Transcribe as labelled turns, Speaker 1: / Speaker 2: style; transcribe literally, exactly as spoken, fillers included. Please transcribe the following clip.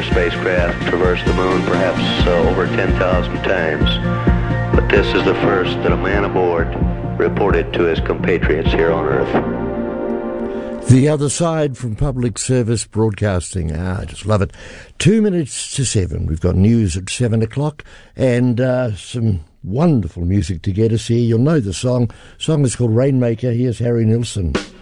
Speaker 1: our spacecraft traversed the moon perhaps uh, over ten thousand times. But this is the first that a man aboard reported to his compatriots here on Earth.
Speaker 2: The Other Side from Public Service Broadcasting. Ah, I just love it. Two minutes to seven. We've got news at seven o'clock and uh, some wonderful music to get us here. You'll know the song. The song is called Rainmaker. Here's Harry Nilsson.